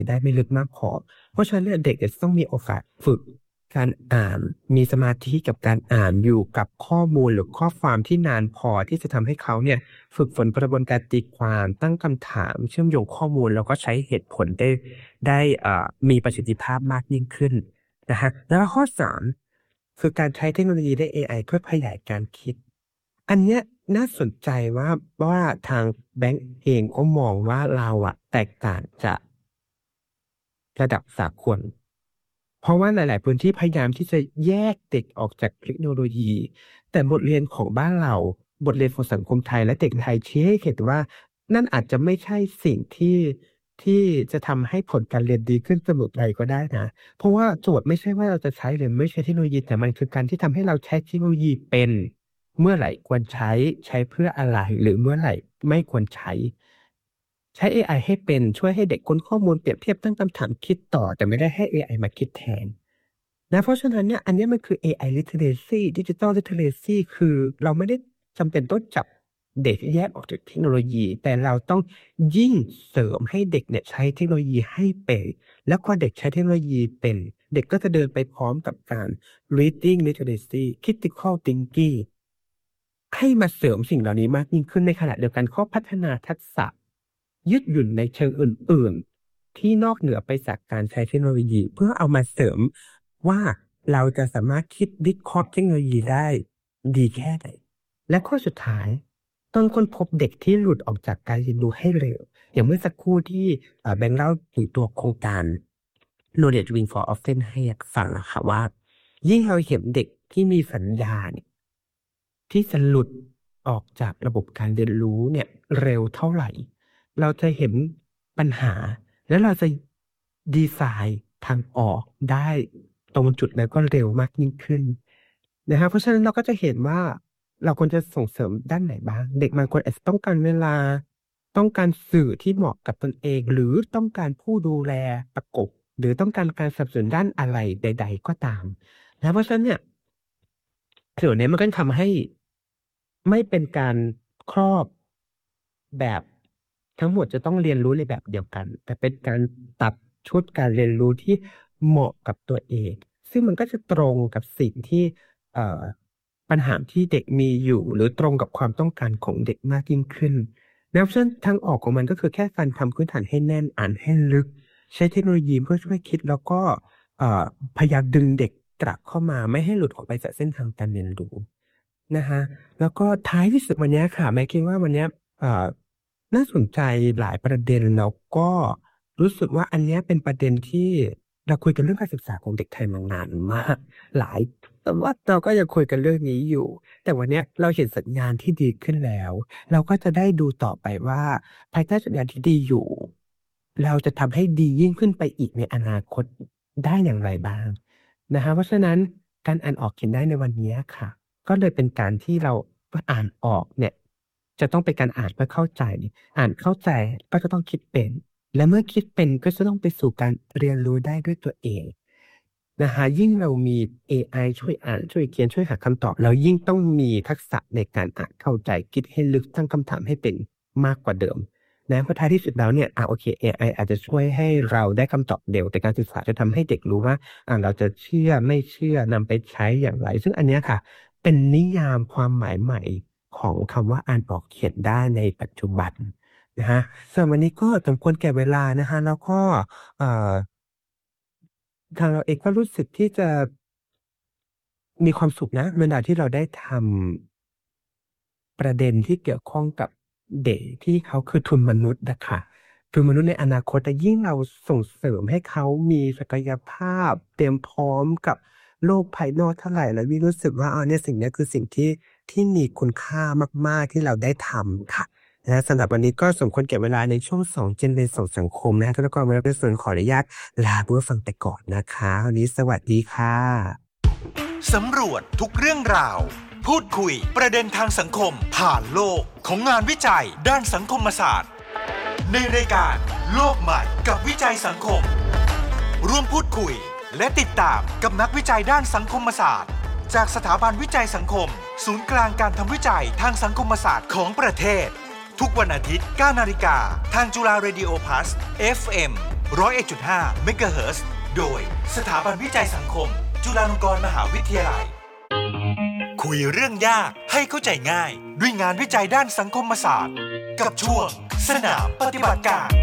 ได้ไม่ลึกมากพอเพราะฉะนั้นเนี่ยเด็กจะต้องมีโอกาสฝึกการอ่านมีสมาธิกับการอ่านอยู่กับข้อมูลหรือข้อความที่นานพอที่จะทำให้เขาเนี่ยฝึกฝนกระบวนการตีความตั้งคำถามเชื่อมโยงข้อมูลแล้วก็ใช้เหตุผลได้มีประสิทธิภาพมากยิ่งขึ้นนะฮะแล้วข้อสามคือการใช้เทคโนโลยีได้ AI เพื่อขยายการคิดอันเนี้ยน่าสนใจว่าทางแบงก์เองก็มองว่าเราแตกต่างจากระดับสากล เพราะว่าหลาย ๆ พื้นที่พยายามที่จะแยกเด็กออกจากเทคโนโลยี แต่บทเรียนของบ้านเรา บทเรียนของสังคมไทยและเด็กไทยชี้ให้เห็นว่านั่นอาจจะไม่ใช่สิ่งที่จะทำให้ผลการเรียนดีขึ้นเสมอไปก็ได้นะ เพราะว่าโจทย์ไม่ใช่ว่าเราจะใช้หรือไม่ใช้เทคโนโลยีแต่มันคือการที่ทำให้เราใช้เทคโนโลยีเป็นเมื่อไหร่ควรใช้เพื่ออะไรหรือเมื่อไหร่ไม่ควรใช้AI ให้เป็นช่วยให้เด็กค้นข้อมูลเปรียบเทียบตั้งคำถามคิดต่อแต่ไม่ได้ให้ AI มาคิดแทนนะเพราะฉะนั้นเนี่ยอันเนี้ยมันคือ AI literacy digital literacy คือเราไม่ได้จำเป็นต้องจับเด็กแยกออกจากเทคโนโลยีแต่เราต้องยิ่งเสริมให้เด็กเนี่ยใช้เทคโนโลยีให้เป็นแล้วพอเด็กใช้เทคโนโลยีเป็นเด็กก็จะเดินไปพร้อมกับการ reading literacy critical thinking ให้มาเสริมสิ่งเหล่านี้มากยิ่งขึ้นในขณะเดียวกันข้อพัฒนาทักษะยืดหยุ่นในเชิงอื่นๆที่นอกเหนือไปจากการใช้เทคโนโลยีเพื่อเอามาเสริมว่าเราจะสามารถคิดวิเคราะห์เทคโนโลยีได้ดีแค่ไหนและข้อสุดท้ายต้องค้นพบเด็กที่หลุดออกจากการเรียนรู้ให้เร็วอย่างเมื่อสักครู่ที่แบงค์เล่าถึงตัวโครงการ Knowledge Wing for Orphan ให้ฟังนะคะว่ายิ่งเราเห็นเด็กที่มีสัญญาณที่จะหลุดออกจากระบบการเรียนรู้เนี่ยเร็วเท่าไหร่เราจะเห็นปัญหาแล้วเราจะดีไซน์ทางออกได้ตรงจุดนั้นก็เร็วมากยิ่งขึ้นนะครับเพราะฉะนั้นเราก็จะเห็นว่าเราควรจะส่งเสริมด้านไหนบ้างเด็กบางคนอาจจะต้องการเวลาต้องการสื่อที่เหมาะกับตนเองหรือต้องการผู้ดูแลประกบหรือต้องการสนับสนุนด้านอะไรใด ๆ ก็ตามนะเพราะฉะนั้นเนี่ยส่วนนี้มันก็ทำให้ไม่เป็นการครอบแบบทั้งหมดจะต้องเรียนรู้ในแบบเดียวกันแต่เป็นการตัดชุดการเรียนรู้ที่เหมาะกับตัวเองซึ่งมันก็จะตรงกับสิ่งที่ปัญหาที่เด็กมีอยู่หรือตรงกับความต้องการของเด็กมากยิ่งขึ้นแล้วฉะนั้นทางออกของมันก็คือแค่การทำพื้นฐานให้แน่นอ่านให้ลึกใช้เทคโนโลยีเพื่อช่วยคิดแล้วก็พยายามดึงเด็กกลับเข้ามาไม่ให้หลุดออกไปจากเส้นทางการเรียนรู้นะฮะแล้วก็ท้ายที่สุดวันนี้ค่ะแม่คิดว่าวันนี้น่าสนใจหลายประเด็นแล้วก็รู้สึกว่าอันนี้เป็นประเด็นที่เราคุยกันเรื่องการศึกษาของเด็กไทยมานานมากแต่ว่าเราก็ยังคุยกันเรื่องนี้อยู่แต่วันนี้เราเห็นสัญญาณที่ดีขึ้นแล้วเราก็จะได้ดูต่อไปว่าภายใต้สัญญาณที่ดีอยู่เราจะทำให้ดียิ่งขึ้นไปอีกในอนาคตได้อย่างไรบ้างนะฮะเพราะฉะนั้นการอ่านออกเขียนได้ในวันนี้ค่ะก็เลยเป็นการที่เราอ่านออกเนี่ยจะต้องเป็นการอ่านเพื่อเข้าใจอ่านเข้าใจก็จะต้องคิดเป็นและเมื่อคิดเป็นก็จะต้องไปสู่การเรียนรู้ได้ด้วยตัวเองนะฮะยิ่งเรามี AI ช่วยอ่านช่วยเขียนช่วยหาคำตอบเรายิ่งต้องมีทักษะในการอ่านเข้าใจคิดให้ลึกตั้งคำถามให้เป็นมากกว่าเดิมนะเพราะท้ายที่สุดแล้วเนี่ยโอเค AI อาจจะช่วยให้เราได้คำตอบเร็วแต่การศึกษาจะทำให้เด็กรู้ว่าเราจะเชื่อไม่เชื่อนำไปใช้อย่างไรซึ่งอันเนี้ยค่ะเป็นนิยามความหมายใหม่ของคำว่าอ่านออกเขียนได้ในปัจจุบันนะฮะส่วนวันนี้ก็สมควรแก่เวลานะฮะแล้วก็ทางเราเองก็รู้สึกที่จะมีความสุขนะเวลาที่เราได้ทำประเด็นที่เกี่ยวข้องกับเด็กที่เขาคือทุนมนุษย์นะคะทุนมนุษย์ในอนาคตแต่ยิ่งเราส่งเสริมให้เขามีศักยภาพเตรียมพร้อมกับโลกภายนอกเท่าไหร่แล้ววิรู้สึกว่าเนี่ยสิ่งนี้คือสิ่งที่มีคุณค่ามากๆที่เราได้ทำค่ะนะสำหรับวันนี้ก็สมควรแก่เวลาในช่วง2 Gen ใน2สังคมนะทุกคนมารับในส่วนขออนุญาตลาผู้ฟังไปก่อนนะคะวันนี้สวัสดีค่ะสำรวจทุกเรื่องราวพูดคุยประเด็นทางสังคมผ่านโลกของงานวิจัยด้านสังคมศาสตร์ในรายการโลกใหม่กับวิจัยสังคมร่วมพูดคุยและติดตามกับนักวิจัยด้านสังคมศาสตร์จากสถาบันวิจัยสังคมศูนย์กลางการทำวิจัยทางสังคมศาสตร์ของประเทศทุกวันอาทิตย์ 9 นาฬิกาทางจุฬาเรดิโอพลัส FM 101.5 เมกะเฮิรตซ์โดยสถาบันวิจัยสังคมจุฬาลงกรณ์มหาวิทยาลัยคุยเรื่องยากให้เข้าใจง่ายด้วยงานวิจัยด้านสังคมศาสตร์กับช่วงสนามปฏิบัติการ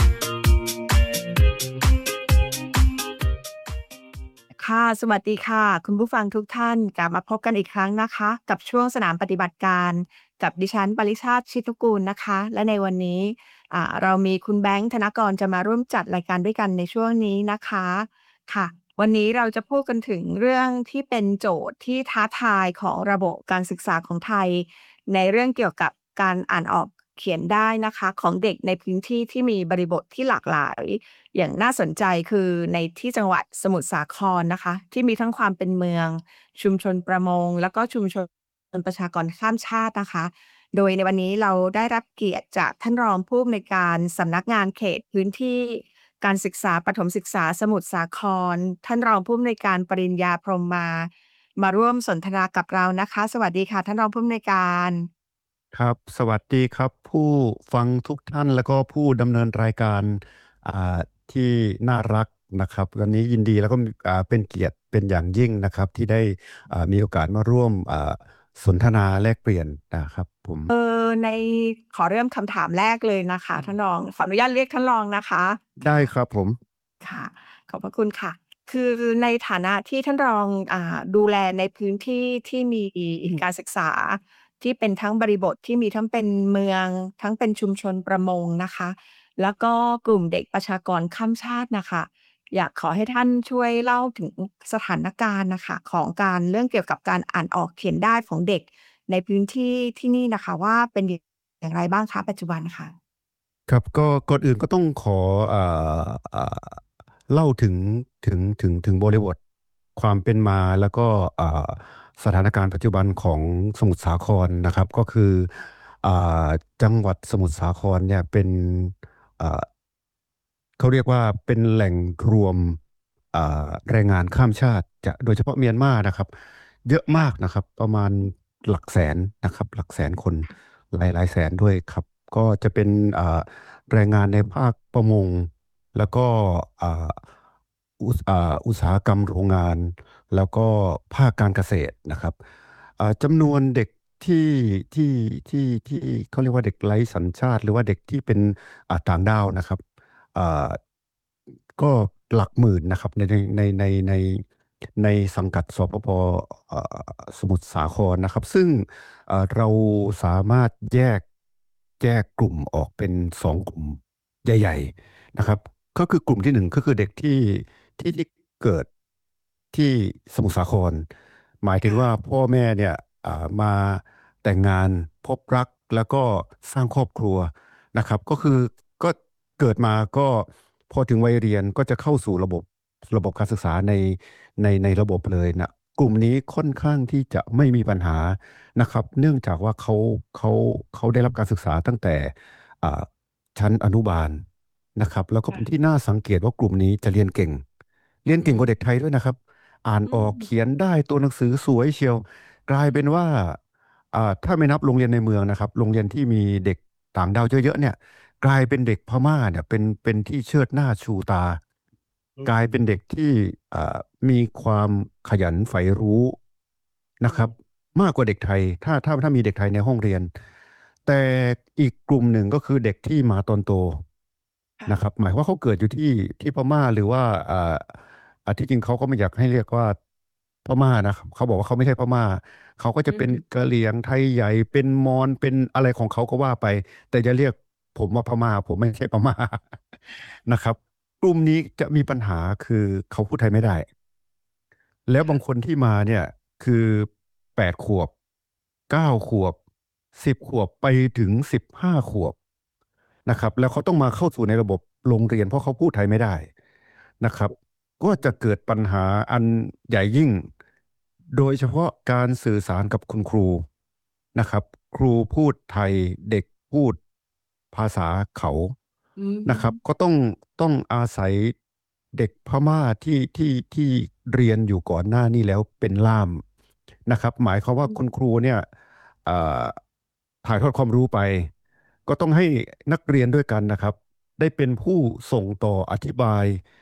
ค่ะสวัสดีค่ะคุณผู้ฟังทุกท่านกลับมาพบกันอีกครั้งนะคะกับช่วงสนามปฏิบัติการกับดิฉันปริชาติชิตุกูลนะคะและในวันนี้เรามีคุณแบงค์ธนกรจะมาร่วมจัดรายการด้วยกันในช่วงนี้นะคะค่ะวันนี้เราจะพูดกันถึงเรื่องที่เป็นโจทย์ที่ท้าทายของระบบการศึกษาของไทยในเรื่องเกี่ยวกับการอ่านออกเขียนได้นะคะของเด็กในพื้นที่ที่มีบริบทที่หลากหลายอย่างน่าสนใจคือในที่จังหวัดสมุทรสาครนะคะที่มีทั้งความเป็นเมืองชุมชนประมงแล้วก็ชุมชนประชากรข้ามชาตินะคะโดยในวันนี้เราได้รับเกียรติจากท่านรองผู้อำนวยการสำนักงานเขตพื้นที่การศึกษาประถมศึกษาสมุทรสาครท่านรองผู้อำนวยการปริญญาพรหมมาร่วมสนทนากับเรานะคะสวัสดีค่ะท่านรองผู้อำนวยการครับสวัสดีครับผู้ฟังทุกท่านแล้วก็ผู้ดำเนินรายการอ่าที่น่ารักนะครับวันนี้ยินดีแล้วก็เป็นเกียรติเป็นอย่างยิ่งนะครับที่ได้มีโอกาสมาร่วมสนทนาแลกเปลี่ยนนะครับผมในขอเริ่มคำถามแรกเลยนะคะท่านรองขออนุญาตเรียกท่านรองนะคะได้ครับผมค่ะขอบพระคุณค่ะคือในฐานะที่ท่านรองดูแลในพื้นที่ที่มีการศึกษาที่เป็นทั้งบริบทที่มีทั้งเป็นเมืองทั้งเป็นชุมชนประมงนะคะแล้วก็กลุ่มเด็กประชากรข้ามชาติน่ะค่ะอยากขอให้ท่านช่วยเล่าถึงสถานการณ์น่ะค่ะของการเรื่องเกี่ยวกับการอ่านออกเขียนได้ของเด็กในพื้นที่ที่นี่น่ะค่ะว่าเป็นอย่างไรบ้างคะปัจจุบันค่ะครับก็ก่อนอื่นก็ต้องขออ่าเล่าถึงบริบทความเป็นมาแล้วก็สถานการณ์ปัจจุบันของสมุทรสาครนะครับก็คืออ่าจังหวัดสมุทรสาครเนี่ยเป็นอ่าเขาเรียกว่าเป็นแหล่งรวมแรงงานข้ามชาติจะโดยเฉพาะเมียนมานะครับเยอะมากนะครับประมาณหลักแสนนะครับหลักแสนคนหลายแสนด้วยครับก็จะเป็นแรงงานในภาคประมงแล้วก็อ่าอุตสาหกรรมโรงงานแล้วก็ภาคการเกษตรนะครับจำนวนเด็กที่ที่ที่เขาเรียกว่าเด็กไร้สัญชาติหรือว่าเด็กที่เป็นต่างด้าวนะครับอ่าก็หลักหมื่นนะครับในในสังกัดสปปสมุทรสาครนะครับซึ่งเราสามารถแยกกลุ่มออกเป็นสองกลุ่มใหญ่ๆนะครับก็คือกลุ่มที่หนึ่งก็คือเด็กที่เกิดที่สมุทรสาครหมายถึงว่าพ่อแม่เนี่ยมาแต่งงานพบรักแล้วก็สร้างครอบครัวนะครับก็คือก็เกิดมาก็พอถึงวัยเรียนก็จะเข้าสู่ระบบการศึกษาในระบบเลยนะกลุ่มนี้ค่อนข้างที่จะไม่มีปัญหานะครับเนื่องจากว่าเขาเขาได้รับการศึกษาตั้งแต่อ่าชั้นอนุบาลนะครับแล้วก็เป็นที่น่าสังเกตว่ากลุ่มนี้จะเรียนเก่งกว่าเด็กไทยด้วยนะครับอ่านอืออกมเขียนได้ตัวหนังสือสวยเชียวกลายเป็นว่าถ้าไม่นับโรงเรียนในเมืองนะครับโรงเรียนที่มีเด็กต่างด้าวเยอะๆเนี่ยกลายเป็นเด็กพม่าเนี่ยเป็นที่เชิดหน้าชูตากลายเป็นเด็กที่อ่ามีความขยันใฝ่รู้นะครับมากกว่าเด็กไทยถ้ามีเด็กไทยในห้องเรียนแต่อีกกลุ่มหนึ่งก็คือเด็กที่มาตอนโตนะครับหมายความว่าเขาเกิดอยู่ที่พม่าหรือว่าที่จริงเขาก็ไม่อยากให้เรียกว่าพม่านะครับเขาบอกว่าเขาไม่ใช่พม่าเขาก็จะเป็นอืมกะเหรี่ยงไทยใหญ่เป็นมอญเป็นอะไรของเขาก็ว่าไปแต่จะเรียกผมว่าพม่าผมไม่ใช่พม่านะครับกลุ่มนี้จะมีปัญหาคือเขาพูดไทยไม่ได้แล้วบางคนที่มาเนี่ยคือ8 ขวบ9 ขวบ10 ขวบไปถึง15 ขวบนะครับแล้วเขาต้องมาเข้าสู่ในระบบโรงเรียนเพราะเขาพูดไทยไม่ได้นะครับก็จะเกิดปัญหาอันใหญ่ยิ่งโดยเฉพาะการสื่อสารกับคุณครูนะครับครูพูดไทยเด็กพูดภาษาเขาอืนะครับก็มต้องอาศัยเด็กพม่าที่เรียนอยู่ก่อนหน้านี้แล้วเป็นล่ามนะครับหมายความว่าคุณครูเนี่ยอ่าถ่ายทอดความรู้ไปก็ต้องให้นักเรียนด้วยกันนะครับได้เป็นผู้ส่งต่ออธิบาย